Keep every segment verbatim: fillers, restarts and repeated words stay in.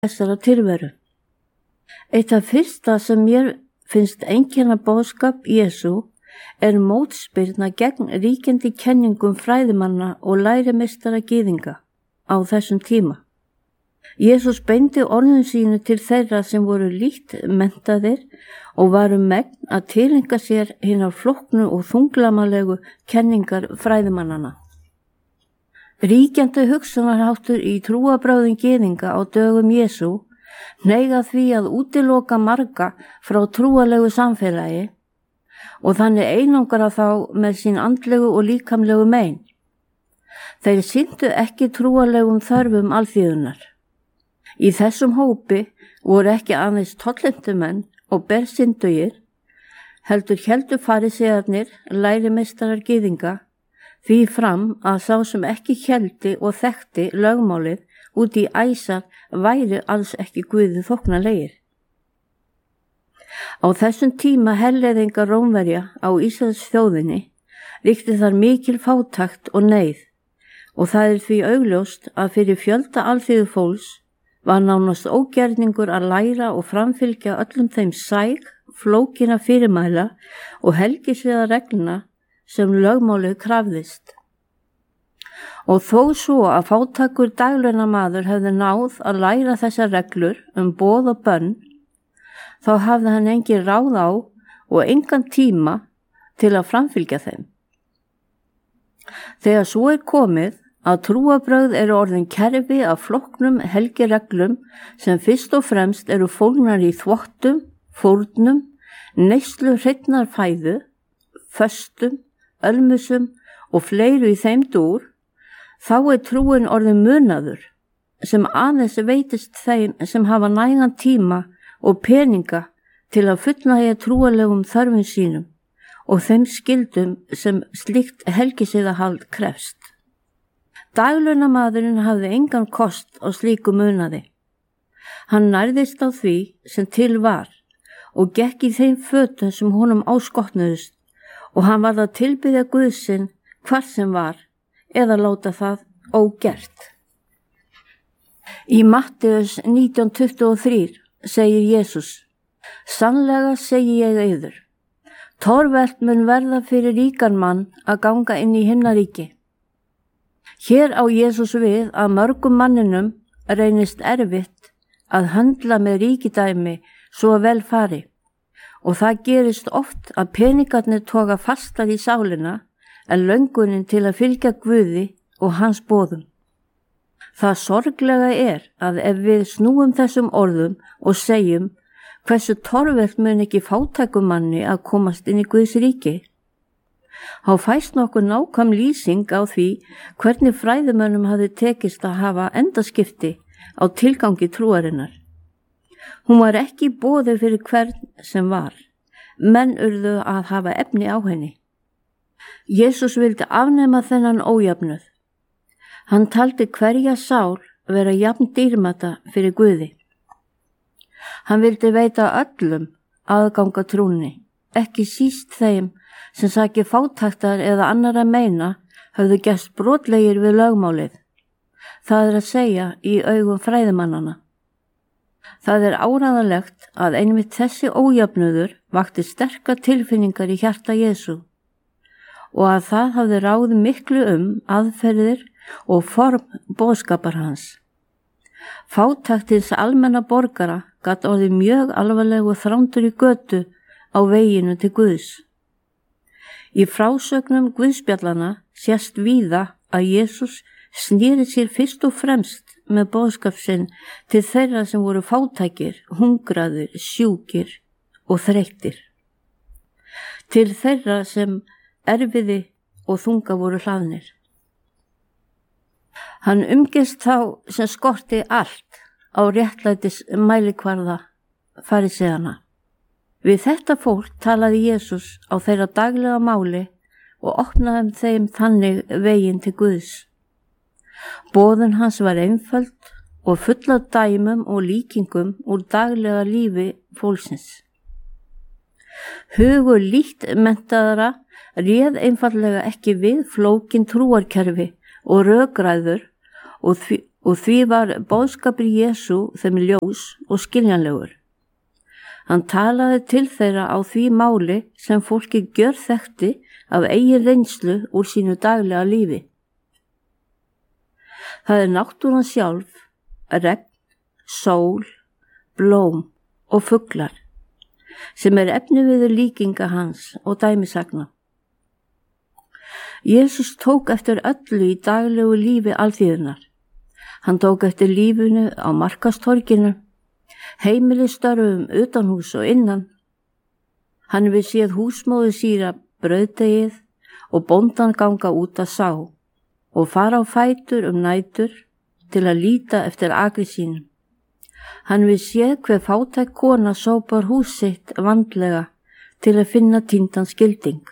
þessara tilveru. Eitt af fyrsta sem mér finnst einkenna boðskap Jesú er mótspyrna gegn ríkjandi kenningum fræðimanna og lærimeistara gyðinga á þessum tíma. Jesús beindi orðum sínu til þeirra sem voru lítt menntaðir og varu megn að tileinka sér hinar flóknu og þunglamalegu kenningar fræðimannana. Ríkjandi hugsunarháttur í trúarbrögðum gyðinga á dögum Jesú hneiga því að útiloka marga frá trúarlegu samfélagi og þannig einangra þá með sín andlegu og líkamlegu mein. Þeir sinntu ekki trúarlegum þörfum alþýðunnar. Í þessum hópi voru ekki aðeins tollentumenn og bersyndugir, heldur héldu farisearnir, lærimeistarar gyðinga, því fram að sá sem ekki héldi og þekkti lögmálið út í æsar væri alls ekki Guði þóknanlegir. Á þessum tíma herleiðinga Rómverja á Ísraels þjóðinni ríkti þar mikil fátækt og neyð og það er því augljóst að fyrir fjölda alþýðu fólks var nánast ógerningur að læra og framfylgja öllum þeim sæg, flókina fyrirmæla og helgisviða regluna sem lögmálið krafðist. Og þó svo að fátækur daglaunamaður hefði náð að læra þessar reglur um boð og bönn, þá hafði hann engin ráð á og engan tíma til að framfylgja þeim. Þegar svo er komið að trúarbrögð eru orðin kerfi af flóknum helgireglum sem fyrst og fremst eru fólgnar í þvottum, fórnum, neyslu hreinnar fæðu, föstum, ölmusum og fleiru í þeim dúr, þá er trúin orðin munaður sem aðeins veitist þeim sem hafa nægan tíma og peninga til að fullnægja trúarlegum þörfum sínum og þeim skildum sem slíkt helgisiðahald krefst. Daglaunamaðurinn hafði engan kost á slíku munaði. Hann nærðist á því sem til var og gekk í þeim fötum sem honum áskotnuðust og hann varð að tilbiðja Guð sinn hvar sem var eða láta það ógert. Í Matteus nítján tuttugu og þrjú segir Jesús: Sannlega segi ég yður, torvelt mun verða fyrir ríkan mann að ganga inn í himnaríki. Hér á Jesús við að mörgum manninum reynist erfitt að höndla með ríkidæmi svo vel fari og það gerist oft að peningarnir toga fastar í sálina en löngunin til að fylgja Guði og hans boðum. Það sorglega er að ef við snúum þessum orðum og segjum hversu torvelt mun ekki fátækum manni að komast inn í Guðs ríki, þá fæst nokkuð nákvæm lýsing á því hvernig fræðimönnum hafði tekist að hafa endaskipti á tilgangi trúarinnar. Hún var ekki í boði fyrir hvern sem var, menn urðu að hafa efni á henni. Jesús vildi afnema þennan ójöfnuð. Hann taldi hverja sál vera jafn dýrmæta fyrir Guði. Hann vildi veita öllum aðganga trúnni, ekki síst þeim sem saki fátæktar eða annara meina höfðu gerst brotlegir við lögmálið, það er að segja í augum fræðimannana. Það er áræðanlegt að einmitt þessi ójöfnuður vakti sterkar tilfinningar í hjarta Jesú og að það hafði ráð miklu um aðferðir og form boðskapar hans. Fátæktins almenna borgara gat orðið mjög alvarlegu þrándur í götu á veginu til Guðs. Í frásögnum Guðspjallana sést víða að Jesús snýri sér fyrst og fremst með boðskap sinn til þeirra sem voru fátækir, hungraðir, sjúkir og þreyttir. Til þeirra sem erfiði og þunga voru hlaðnir. Hann umgist þá sem skorti allt á réttlætis mælikvarða fariseana. Við þetta fólk talaði Jesús á þeirra daglega máli og opnaði þeim þannig veginn til Guðs. Boðun hans var einföld og full af dæmum og líkingum úr daglega lífi fólksins. Hugur lítt menntaðra réð einfallega ekki við flókin trúarkerfi og rökræður og því, og því var boðskapur Jesú þeim ljós og skiljanlegur. Hann talaði til þeirra á því máli sem fólki gjörþekkti af eigin reynslu úr sínu daglega lífi. Það er náttúran sjálf, regn, sól, blóm og fuglar, sem er efniviður líkinga hans og dæmisagna. Jesús tók eftir öllu í daglegu lífi alþýðunnar. Hann tók eftir lífinu á Markastorginu, heimilistörfum utanhús og innan. Hann hefur séð húsmóður síra brauðdegið og bóndan ganga út að sá og fara á fætur um nætur til að líta eftir akri sínum. Hann hefur séð hver fátæk kona sópar hús sitt vandlega til að finna týndan skilding.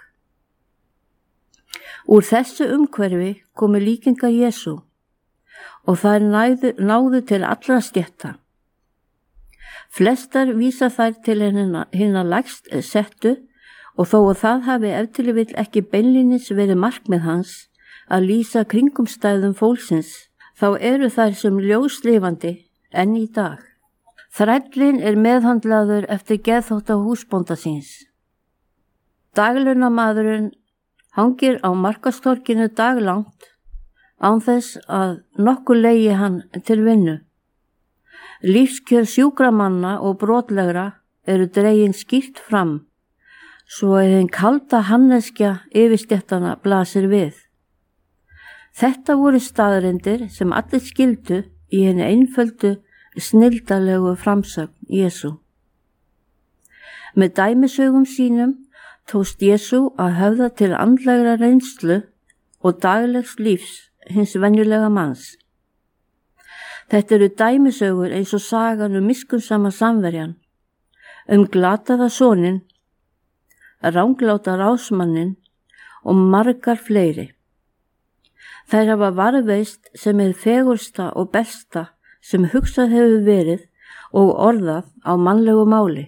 Úr þessu umhverfi komu líkingar Jesú og þær náðu, náðu til allra stétta. Flestar vísa þær til hinna lægst settu og þó að það hafi ef til vill ekki beinlínis verið markmið hans að lýsa kringumstæðum fólksins, þá eru þær sem ljóslifandi enn í dag. Þrællinn er meðhandlaður eftir geðþótta húsbónda síns. Daglunamaðurinn hangir á Markastorginu daglangt án þess að nokkuð leigi hann til vinnu. Lífskjör sjúkramanna og brotlegra eru dregin skýrt fram, svo að þeim kalda hanneskja yfirstéttana blasir við. Þetta voru staðreyndir sem allir skildu í henni einföldu, snildarlegu framsögn Jesú. Með dæmisögum sínum tókst Jesú að höfða til andlegra reynslu og daglegs lífs hins venjulega manns. Þetta eru dæmisögur eins og sagan um miskunnsama samverjan, um glataða soninn, rángláta rásmanninn og margar fleiri. Þær hafa varðveist sem er fegursta og besta sem hugsað hefur verið og orðað á mannlegu máli.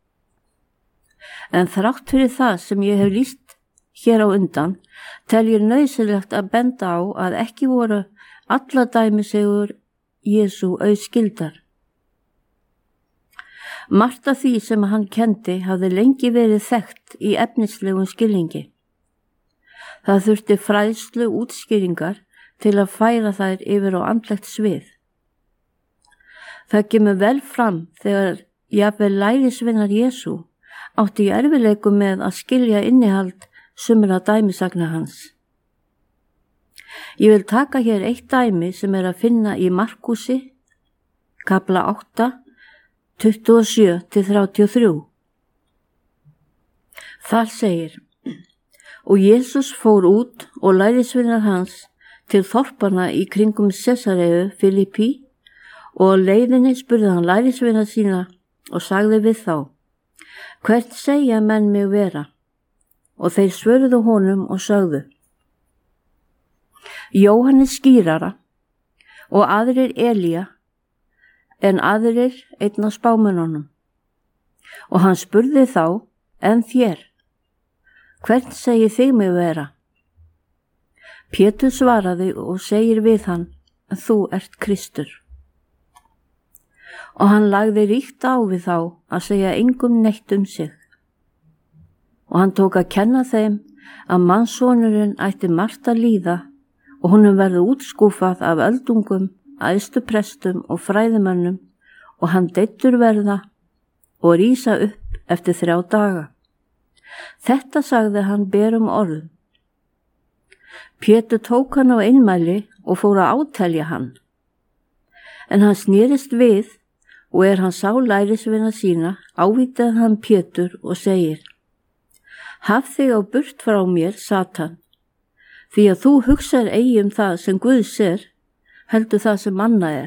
En þrátt fyrir það sem ég hef lýst hér á undan, tel ég nauðsynlegt að benda á að ekki voru alla dæmisögur Jesú auðskildar. Margt af því sem hann kendi hafði lengi verið þekkt í efnislegum skilningi. Það þurfti fræðslu útskýringar til að færa þær yfir á andlegt svið. Það kemur vel fram þegar jafnvel lærisveinar Jesú átti í erfiðleikum með að skilja innihald sumra dæmisagna hans. Ég vil taka hér eitt dæmi sem er að finna í Markúsi, kapla átta, tuttugu og sjö til þrjátíu og þrjú. Þar segir: Og Jesús fór út og lærisveinar hans til þorparna í kringum Sesareu Filippi og á leiðinni spurði hann lærisveina sína og sagði við þá: Hvert segja menn mig vera? Og þeir svöruðu honum og sögðu: Jóhannes skírara og aðrir Elía, en aðrir einn af spámönnunum. Og hann spurði þá: En þér, hvert segið þig mig vera? Pétur svaraði og segir við hann: Þú ert Kristur. Og hann lagði ríkt á við þá að segja engum neitt um sig. Og hann tók að kenna þeim að mannssonurinn ætti margt að líða og honum verði útskúfað af öldungum, æðstu prestum og fræðimönnum og hann deyddur verða og rísa upp eftir þrjá daga. Þetta sagði hann berum orðum. Pétur tók hann á einmæli og fór að átelja hann. En hann snérist við og er hann sá lærisveina sína, ávítaði hann Pétur og segir: Haf þig á burt frá mér, Satan, því að þú hugsar eigi um það sem Guðs er, heldur það sem manna er.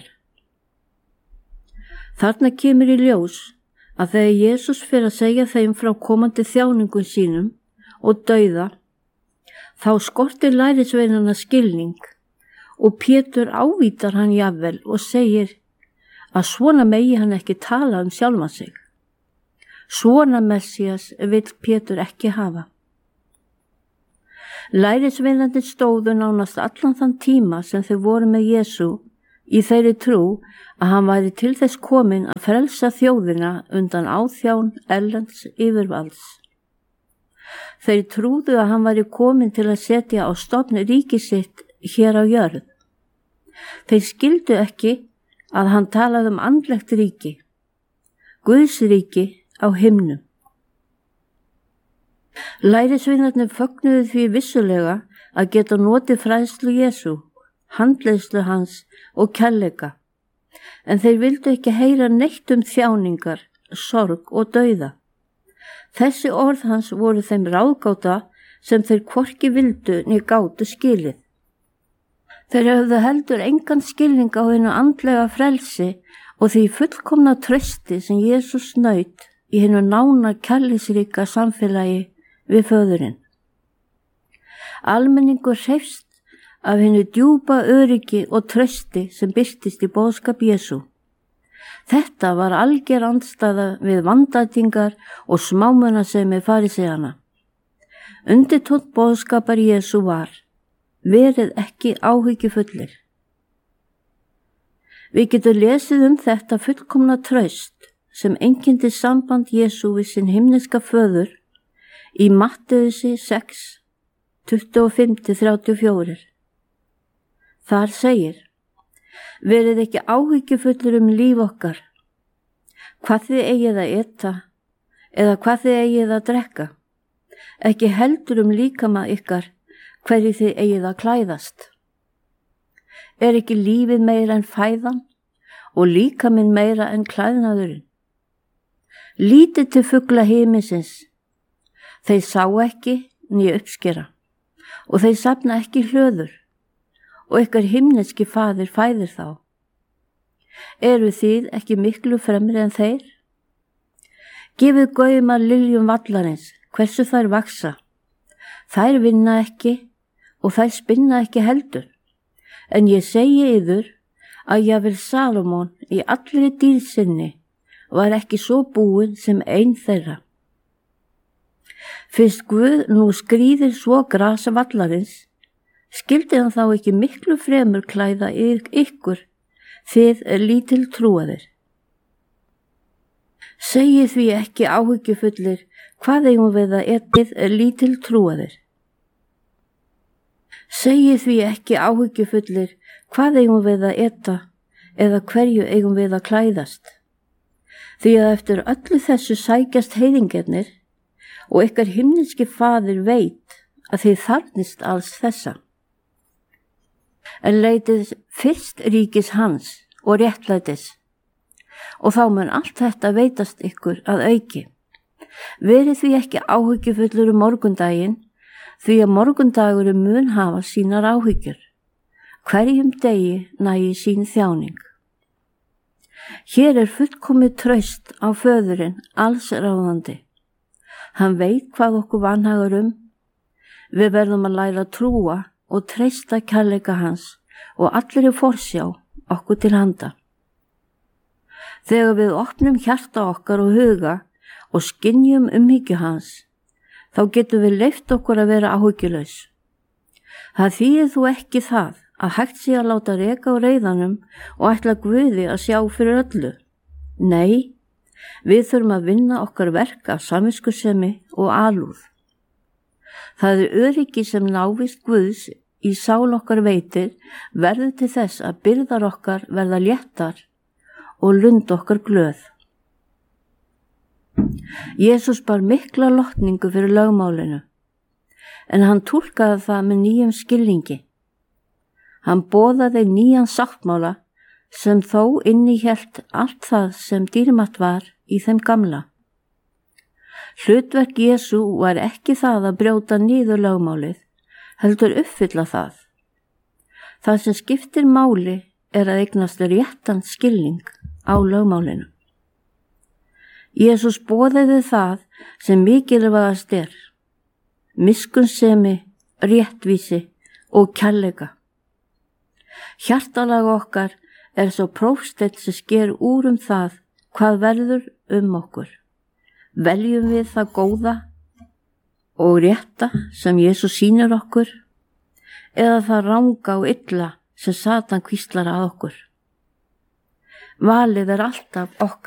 Þarna kemur í ljós að þegar Jesús fer að segja þeim frá komandi þjáningum sínum og dauða, þá skortir lærisveinana skilning og Pétur ávítar hann jafnvel og segir að svona megi hann ekki tala um sjálfan sig. Svona Messías vill Pétur ekki hafa. Lærisveinarnir stóðu nánast allan þann tíma sem þau voru með Jesú í þeirri trú að hann væri til þess kominn að frelsa þjóðina undan áþján erlends yfirvalds. Þeir trúðu að hann væri kominn til að setja á stofn ríki sitt hér á jörð. Þeir skildu ekki að hann talaði um andlegt ríki, Guðs ríki á himnum. Lærisveinarnir fögnuðu því vissulega að geta notið fræðslu Jesú, handleiðslu hans og kærleika, en þeir vildu ekki heyra neitt um þjáningar, sorg og dauða. Þessi orð hans voru þeim ráðgáta sem þeir hvorki vildu né gátu skilið. Þeir höfðu heldur engan skilning á hinu andlega frelsi og því fullkomna trausti sem Jesús naut í hinu nána kærleiksríka samfélagi við föðurinn. Almenningur hreifst af hinu djúpa öryggi og trausti sem birtist í boðskap Jesú. Þetta var alger andstæða við vandætingar og smámunasemi faríseana. Undirtónn boðskapar Jesú var: verið ekki áhyggjufullir. Við getum lesið um þetta fullkomna traust sem einkenndi samband Jesú við sinn himneska föður í Mattheusi sex, tuttugu og fimm til þrjátíu og fjögur. Þar segir: verið ekki áhyggjufullir um líf okkar, hvað þið eigið að eta eða hvað þið eigið að drekka, ekki heldur um líkama ykkar, hverju þið eigið að klæðast. Er ekki lífið meira en fæðan og líkaminn meira en klæðnaðurinn? Lítið til fugla himinsins, þeir sá ekki né uppskera og þeir safna ekki hlöður og ykkar himneski faðir fæðir þá. Eru þið ekki miklu fremri en þeir? Gefið gaum að liljum vallarins, hversu þær vaksa. Þær vinna ekki og þær spinna ekki heldur, en ég segi yður að jafnvel Salómon í allri dýrð sinni var ekki svo búinn sem ein þeirra. Fyrst Guð nú skríðir svo grasa vallarins, skildi hann þá ekki miklu fremur klæða ykkur, þið er lítil trúaðir. Segið því ekki áhyggjufullir, hvað eigum við að etið er lítil trúaðir. Segið því ekki áhyggjufullir, hvað eigum við að eta eða hverju eigum við að klæðast. Því að eftir öllu þessu sækjast heiðingjarnir og ykkar himneski faðir veit að þið þarfnist alls þessa. En leitið fyrst ríkis hans og réttlætis, og þá mun allt þetta veitast ykkur að auki. Verið því ekki áhyggjufullur um morgundaginn, því að morgundagurum mun hafa sínar áhyggjur. Hverjum degi nægi sín þjáning. Hér er fullkomið traust á föðurinn alls ráðandi. Hann veit hvað okkur vanhagar um. Við verðum að læra að trúa og treysta kærleika hans og allir í forsjá okkur til handa. Þegar við opnum hjarta okkar og huga og skynjum umhyggju hans, þá getum við leyft okkur að vera áhyggjulaus. Það þýðir þú ekki það að hægt sé að láta reka á reiðanum og ætla Guði að sjá fyrir öllu. Nei, við þurfum að vinna okkar verk af samviskusemi og alúð. Það er öryggi sem návist Guðs í sál okkar veitir verður til þess að byrðar okkar verða léttar og lund okkar glöð. Jesús bar mikla lotningu fyrir lögmálinu, en hann túlkaði það með nýjum skilningi. Hann boðaði nýjan sáttmála sem þó innihélt allt það sem dýrmætt var í þeim gamla. Hlutverk Jesú var ekki það að brjóta niður lögmálið, heldur uppfylla það. Það sem skiptir máli er að eignast réttan skilning á lögmálinu. Jesús boðaði það sem mikilvægast er, miskunnsemi, réttvísi og kærleika. Hjartalag okkar er svo prófsteinn sem sker úr um það hvað verður um okkur. Veljum við það góða og rétta sem Jesús sýnir okkur, eða það ranga og illa sem Satan hvíslar að okkur. Valið er alltaf okkar.